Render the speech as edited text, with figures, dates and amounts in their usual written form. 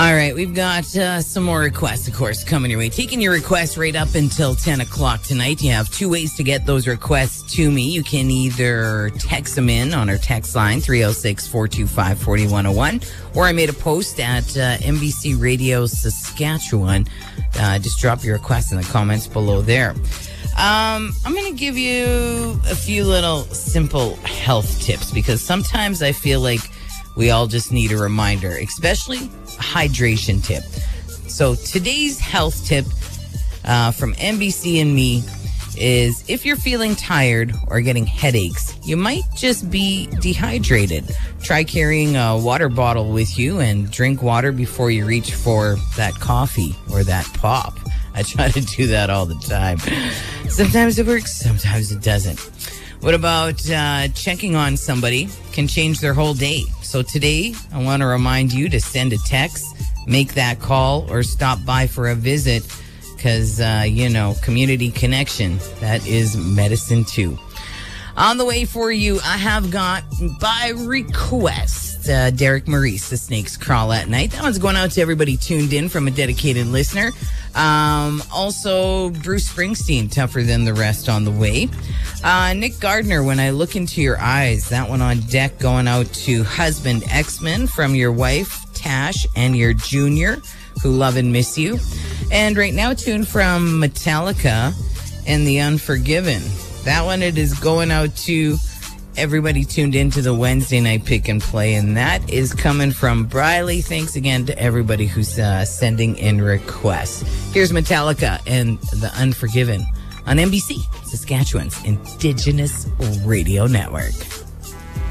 All right, we've got some more requests, of course, coming your way. Taking your requests right up until 10 o'clock tonight. You have two ways to get those requests to me. You can either text them in on our text line, 306-425-4101, or I made a post at MBC Radio Saskatchewan. Just drop your request in the comments below there. I'm going to give you a few little simple health tips because sometimes I feel like we all just need a reminder, especially a hydration tip. So today's health tip from NBC and me is if you're feeling tired or getting headaches, you might just be dehydrated. Try carrying a water bottle with you and drink water before you reach for that coffee or that pop. I try to do that all the time. Sometimes it works, sometimes it doesn't. What about checking on somebody can change their whole day? So today, I want to remind you to send a text, make that call, or stop by for a visit because, community connection, that is medicine too. On the way for you, I have got, by request, Derek Maurice, The Snakes Crawl at Night. That one's going out to everybody tuned in from a dedicated listener. Also, Bruce Springsteen, Tougher Than the Rest on the way. Nick Gardner, When I Look Into Your Eyes. That one on deck going out to husband X-Men from your wife, Tash, and your junior, who love and miss you. And right now, tune from Metallica and The Unforgiven. That one, it is going out to everybody tuned into the Wednesday night pick and play, and that is coming from Briley. Thanks again to everybody who's sending in requests. Here's Metallica and The Unforgiven on NBC, Saskatchewan's Indigenous Radio Network.